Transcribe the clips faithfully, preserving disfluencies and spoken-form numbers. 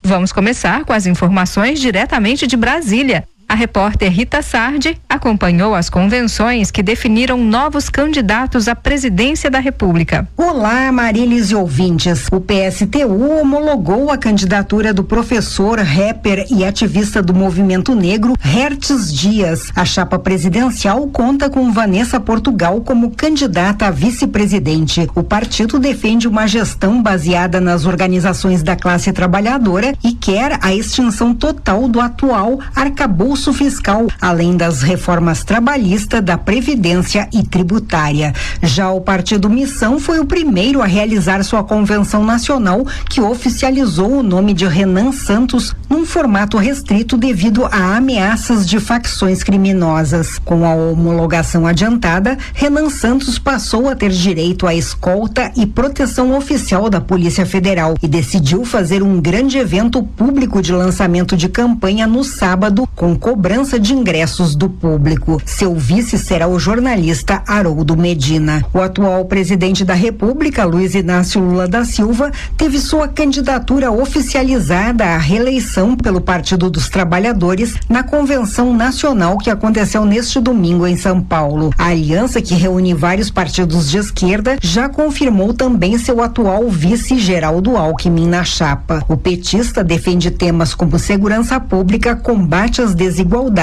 Vamos começar com as informações diretamente de Brasília. A repórter Rita Sardi acompanhou as convenções que definiram novos candidatos à presidência da República. Olá, Marilis e ouvintes. O P S T U homologou a candidatura do professor, rapper e ativista do movimento negro, Hertz Dias. A chapa presidencial conta com Vanessa Portugal como candidata a vice-presidente. O partido defende uma gestão baseada nas organizações da classe trabalhadora e quer a extinção total do atual arcabouço fiscal, além das reformas trabalhista, da previdência e tributária. Já o Partido Missão foi o primeiro a realizar sua convenção nacional, que oficializou o nome de Renan Santos num formato restrito devido a ameaças de facções criminosas. Com a homologação adiantada, Renan Santos passou a ter direito à escolta e proteção oficial da Polícia Federal e decidiu fazer um grande evento público de lançamento de campanha no sábado, com cobrança de ingressos do público. Seu vice será o jornalista Haroldo Medina. O atual presidente da República, Luiz Inácio Lula da Silva, teve sua candidatura oficializada à reeleição pelo Partido dos Trabalhadores na Convenção Nacional que aconteceu neste domingo em São Paulo. A aliança, que reúne vários partidos de esquerda, já confirmou também seu atual vice, Geraldo Alckmin, na chapa. O petista defende temas como segurança pública, combate às desigualdades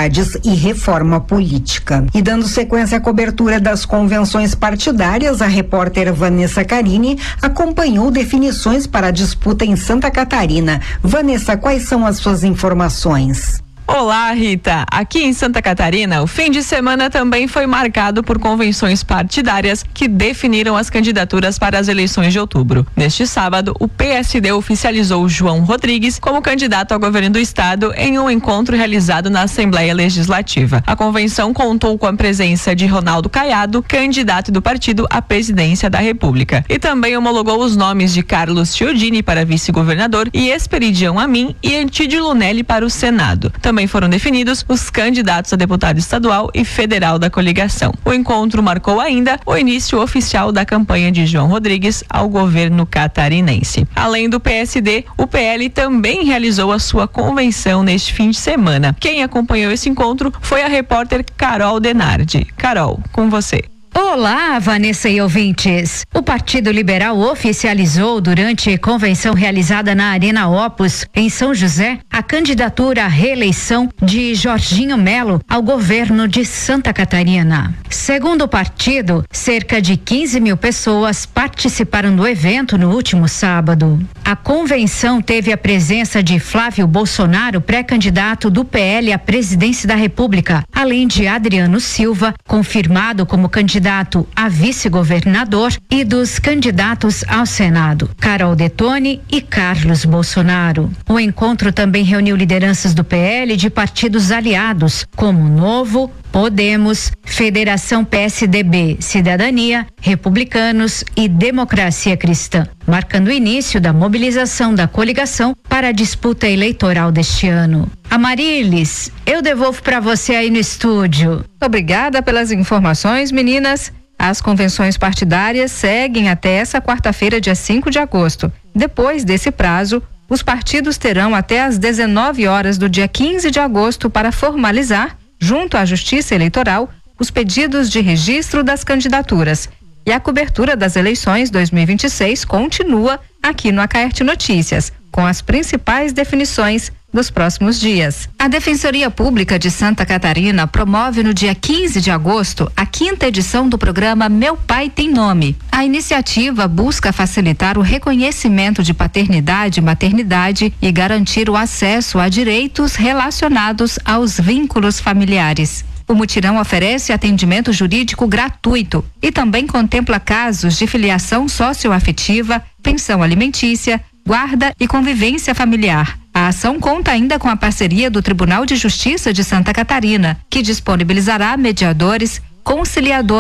e reforma política. E dando sequência à cobertura das convenções partidárias, a repórter Vanessa Carini acompanhou definições para a disputa em Santa Catarina. Vanessa, quais são as suas informações? Olá, Rita. Aqui em Santa Catarina, o fim de semana também foi marcado por convenções partidárias que definiram as candidaturas para as eleições de outubro. Neste sábado, o P S D oficializou João Rodrigues como candidato ao governo do estado em um encontro realizado na Assembleia Legislativa. A convenção contou com a presença de Ronaldo Caiado, candidato do partido à presidência da República, e também homologou os nomes de Carlos Chiodini para vice-governador e Esperidião Amin e Antídio Lunelli para o Senado. Também foram definidos os candidatos a deputado estadual e federal da coligação. O encontro marcou ainda o início oficial da campanha de João Rodrigues ao governo catarinense. Além do P S D, o P L também realizou a sua convenção neste fim de semana. Quem acompanhou esse encontro foi a repórter Carol Denardi. Carol, com você. Olá, Vanessa e ouvintes. O Partido Liberal oficializou durante convenção realizada na Arena Opus, em São José, a candidatura à reeleição de Jorginho Melo ao governo de Santa Catarina. Segundo o partido, cerca de quinze mil pessoas participaram do evento no último sábado. A convenção teve a presença de Flávio Bolsonaro, pré-candidato do P L à presidência da República, além de Adriano Silva, confirmado como candidato candidato a vice-governador, e dos candidatos ao Senado, Carol Detone e Carlos Bolsonaro. O encontro também reuniu lideranças do P L de partidos aliados, como Novo, Podemos, Federação P S D B, Cidadania, Republicanos e Democracia Cristã, marcando o início da mobilização da coligação para a disputa eleitoral deste ano. Amarilis, eu devolvo para você aí no estúdio. Obrigada pelas informações, meninas. As convenções partidárias seguem até essa quarta-feira, dia cinco de agosto. Depois desse prazo, os partidos terão até às dezenove horas do dia quinze de agosto para formalizar, junto à Justiça Eleitoral, os pedidos de registro das candidaturas. E a cobertura das eleições dois mil e vinte e seis continua aqui no Acaerte Notícias, com as principais definições dos próximos dias. A Defensoria Pública de Santa Catarina promove no dia quinze de agosto a quinta edição do programa Meu Pai Tem Nome. A iniciativa busca facilitar o reconhecimento de paternidade e maternidade e garantir o acesso a direitos relacionados aos vínculos familiares. O mutirão oferece atendimento jurídico gratuito e também contempla casos de filiação socioafetiva, pensão alimentícia, guarda e convivência familiar. A ação conta ainda com a parceria do Tribunal de Justiça de Santa Catarina, que disponibilizará mediadores, conciliadores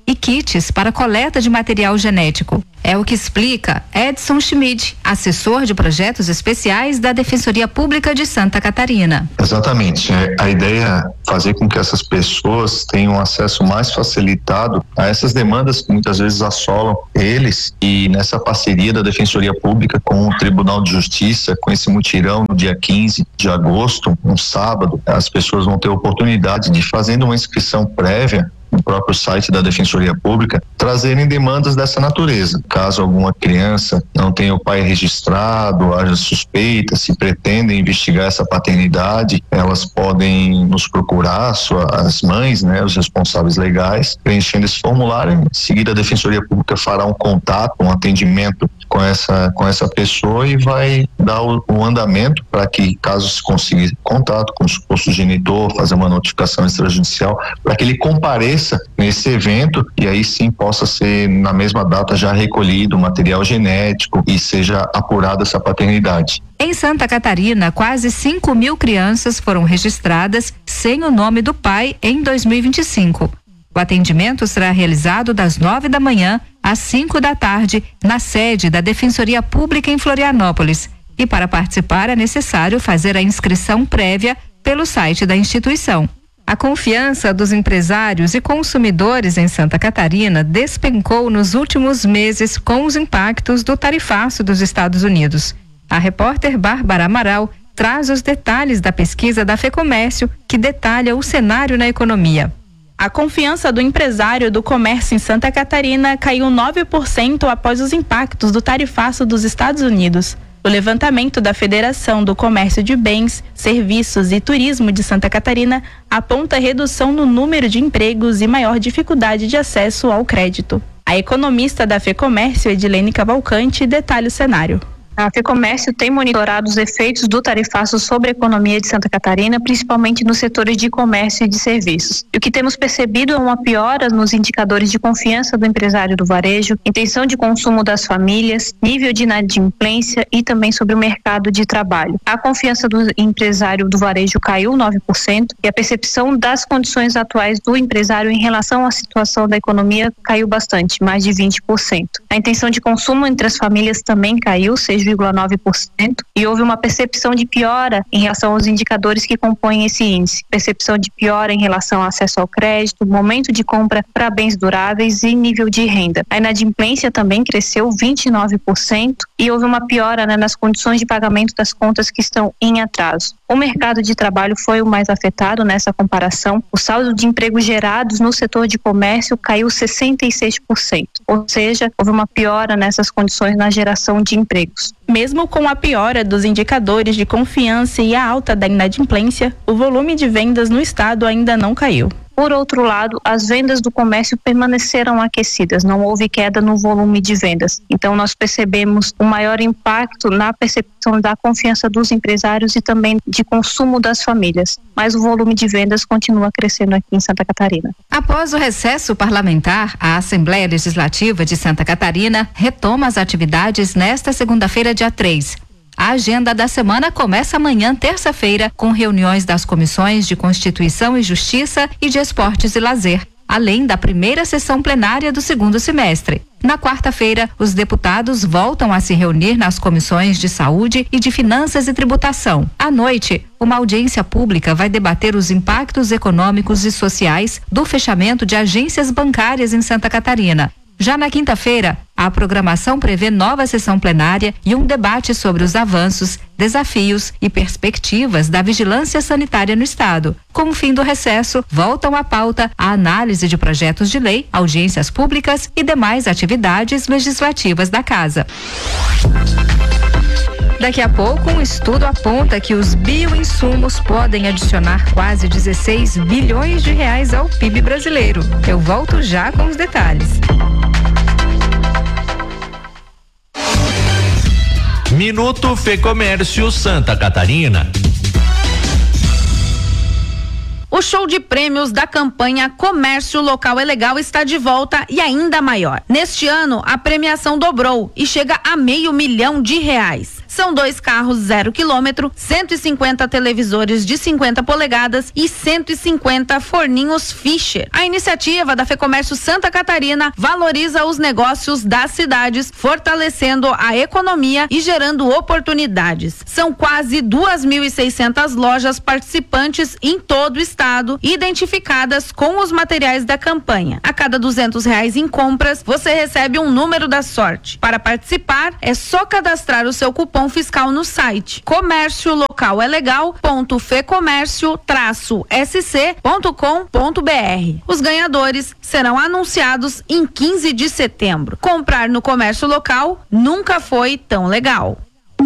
e kits para coleta de material genético. É o que explica Edson Schmid, assessor de projetos especiais da Defensoria Pública de Santa Catarina. Exatamente. A ideia é fazer com que essas pessoas tenham acesso mais facilitado a essas demandas que muitas vezes assolam eles, e nessa parceria da Defensoria Pública com o Tribunal de Justiça, com esse mutirão no dia quinze de agosto, um sábado, as pessoas vão ter a oportunidade de, fazendo uma inscrição prévia no próprio site da Defensoria Pública, trazerem demandas dessa natureza. Caso alguma criança não tenha o pai registrado, haja suspeita, se pretendem investigar essa paternidade, elas podem nos procurar, sua, as mães, né, os responsáveis legais, preenchendo esse formulário. Em seguida, a Defensoria Pública fará um contato, um atendimento com essa, com essa pessoa e vai dar o, o andamento para que, caso se consiga contato com o suposto genitor, fazer uma notificação extrajudicial, para que ele compareça nesse evento e aí sim possa ser na mesma data já recolhido o material genético e seja apurada essa paternidade. Em Santa Catarina, quase cinco mil crianças foram registradas sem o nome do pai em dois mil e vinte e cinco. O atendimento será realizado das nove da manhã às cinco da tarde na sede da Defensoria Pública em Florianópolis. E para participar é necessário fazer a inscrição prévia pelo site da instituição. A confiança dos empresários e consumidores em Santa Catarina despencou nos últimos meses com os impactos do tarifaço dos Estados Unidos. A repórter Bárbara Amaral traz os detalhes da pesquisa da FEComércio, que detalha o cenário na economia. A confiança do empresário do comércio em Santa Catarina caiu nove por cento após os impactos do tarifaço dos Estados Unidos. O levantamento da Federação do Comércio de Bens, Serviços e Turismo de Santa Catarina aponta redução no número de empregos e maior dificuldade de acesso ao crédito. A economista da FEComércio, Edilene Cavalcante, detalha o cenário. A FEComércio tem monitorado os efeitos do tarifaço sobre a economia de Santa Catarina, principalmente nos setores de comércio e de serviços. E o que temos percebido é uma piora nos indicadores de confiança do empresário do varejo, intenção de consumo das famílias, nível de inadimplência e também sobre o mercado de trabalho. A confiança do empresário do varejo caiu nove por cento e a percepção das condições atuais do empresário em relação à situação da economia caiu bastante, mais de vinte por cento. A intenção de consumo entre as famílias também caiu, seis vírgula nove por cento, e houve uma percepção de piora em relação aos indicadores que compõem esse índice. Percepção de piora em relação ao acesso ao crédito, momento de compra para bens duráveis e nível de renda. A inadimplência também cresceu vinte e nove por cento e houve uma piora, né, nas condições de pagamento das contas que estão em atraso. O mercado de trabalho foi o mais afetado nessa comparação. O saldo de empregos gerados no setor de comércio caiu sessenta e seis por cento, ou seja, houve uma piora nessas condições na geração de empregos. Mesmo com a piora dos indicadores de confiança e a alta da inadimplência, o volume de vendas no estado ainda não caiu. Por outro lado, as vendas do comércio permaneceram aquecidas, não houve queda no volume de vendas. Então, nós percebemos um maior impacto na percepção da confiança dos empresários e também de consumo das famílias. Mas o volume de vendas continua crescendo aqui em Santa Catarina. Após o recesso parlamentar, a Assembleia Legislativa de Santa Catarina retoma as atividades nesta segunda-feira, dia três. A agenda da semana começa amanhã, terça-feira, com reuniões das comissões de Constituição e Justiça e de Esportes e Lazer, além da primeira sessão plenária do segundo semestre. Na quarta-feira, os deputados voltam a se reunir nas comissões de Saúde e de Finanças e Tributação. À noite, uma audiência pública vai debater os impactos econômicos e sociais do fechamento de agências bancárias em Santa Catarina. Já na quinta-feira, a programação prevê nova sessão plenária e um debate sobre os avanços, desafios e perspectivas da vigilância sanitária no estado. Com o fim do recesso, voltam à pauta a análise de projetos de lei, audiências públicas e demais atividades legislativas da casa. Daqui a pouco, um estudo aponta que os bioinsumos podem adicionar quase dezesseis bilhões de reais ao P I B brasileiro. Eu volto já com os detalhes. Minuto FEComércio Santa Catarina. O show de prêmios da campanha Comércio Local é Legal está de volta e ainda maior. Neste ano, a premiação dobrou e chega a meio milhão de reais. São dois carros zero quilômetro, cento e cinquenta televisores de cinquenta polegadas e cento e cinquenta forninhos Fischer. A iniciativa da FEComércio Santa Catarina valoriza os negócios das cidades, fortalecendo a economia e gerando oportunidades. São quase duas mil e seiscentas lojas participantes em todo o estado, identificadas com os materiais da campanha. A cada duzentos reais em compras, você recebe um número da sorte. Para participar, é só cadastrar o seu cupom fiscal no site comércio local é legal ponto fecomércio traço s c ponto com ponto b r. Os ganhadores serão anunciados em quinze de setembro. Comprar no comércio local nunca foi tão legal.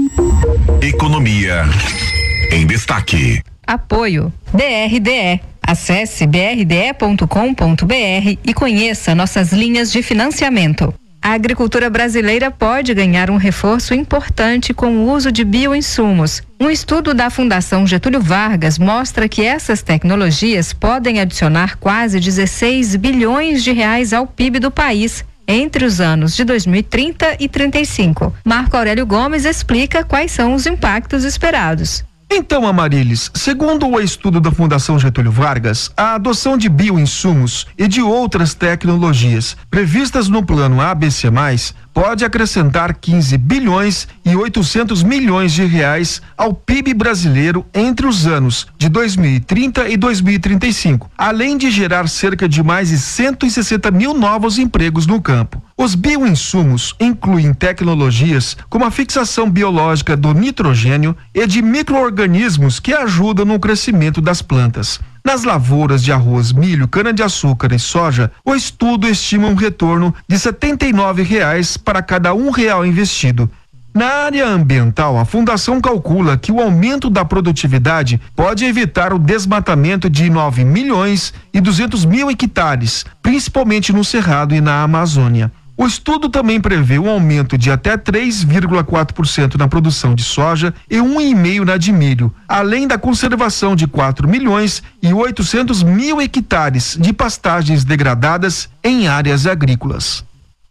Economia em destaque. Apoio D R D E. Acesse b r d e ponto com ponto b r e conheça nossas linhas de financiamento. A agricultura brasileira pode ganhar um reforço importante com o uso de bioinsumos. Um estudo da Fundação Getúlio Vargas mostra que essas tecnologias podem adicionar quase dezesseis bilhões de reais ao P I B do país entre os anos de dois mil e trinta e trinta e cinco. Marco Aurélio Gomes explica quais são os impactos esperados. Então, Amarilis, segundo o estudo da Fundação Getúlio Vargas, a adoção de bioinsumos e de outras tecnologias previstas no plano A B C mais, pode acrescentar quinze bilhões e oitocentos milhões de reais ao P I B brasileiro entre os anos de dois mil e trinta e dois mil e trinta e cinco, além de gerar cerca de mais de cento e sessenta mil novos empregos no campo. Os bioinsumos incluem tecnologias como a fixação biológica do nitrogênio e de micro-organismos que ajudam no crescimento das plantas. Nas lavouras de arroz, milho, cana-de-açúcar e soja, o estudo estima um retorno de setenta e nove reais para cada um real investido. Na área ambiental, a Fundação calcula que o aumento da produtividade pode evitar o desmatamento de nove milhões e duzentos mil hectares, principalmente no Cerrado e na Amazônia. O estudo também prevê um aumento de até três vírgula quatro por cento na produção de soja e um vírgula cinco por cento na de milho, além da conservação de quatro milhões e oitocentos mil hectares de pastagens degradadas em áreas agrícolas.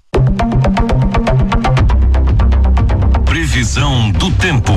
Previsão do tempo.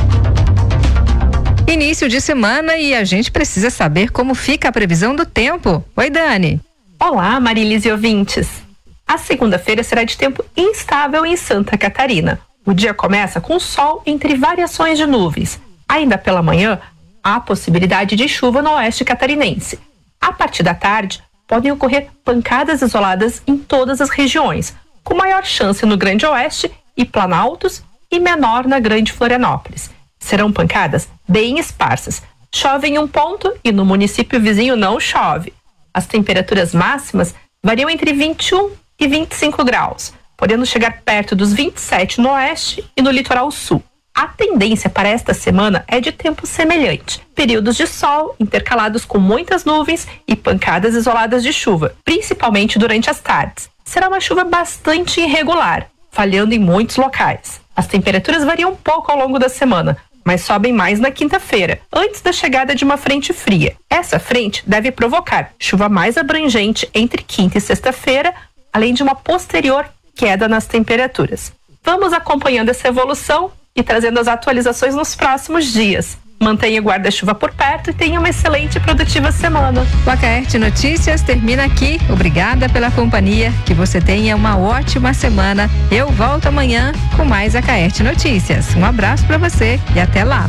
Início de semana e a gente precisa saber como fica a previsão do tempo. Oi, Dani. Olá, Marilis e ouvintes. A segunda-feira será de tempo instável em Santa Catarina. O dia começa com sol entre variações de nuvens. Ainda pela manhã, há possibilidade de chuva no oeste catarinense. A partir da tarde, podem ocorrer pancadas isoladas em todas as regiões, com maior chance no Grande Oeste e Planaltos e menor na Grande Florianópolis. Serão pancadas bem esparsas. Chove em um ponto e no município vizinho não chove. As temperaturas máximas variam entre vinte e um e vinte e cinco graus, podendo chegar perto dos vinte e sete no oeste e no litoral sul. A tendência para esta semana é de tempo semelhante, períodos de sol intercalados com muitas nuvens e pancadas isoladas de chuva, principalmente durante as tardes. Será uma chuva bastante irregular, falhando em muitos locais. As temperaturas variam um pouco ao longo da semana, mas sobem mais na quinta-feira, antes da chegada de uma frente fria. Essa frente deve provocar chuva mais abrangente entre quinta e sexta-feira, além de uma posterior queda nas temperaturas. Vamos acompanhando essa evolução e trazendo as atualizações nos próximos dias. Mantenha o guarda-chuva por perto e tenha uma excelente e produtiva semana. O Acaerte Notícias termina aqui. Obrigada pela companhia. Que você tenha uma ótima semana. Eu volto amanhã com mais Acaerte Notícias. Um abraço para você e até lá.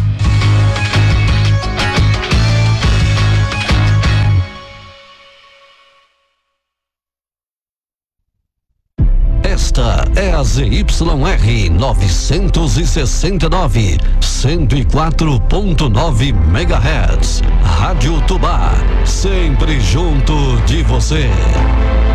Esta é a Z Y R novecentos e sessenta e nove, cento e quatro ponto nove megahertz. Rádio Tubá, sempre junto de você.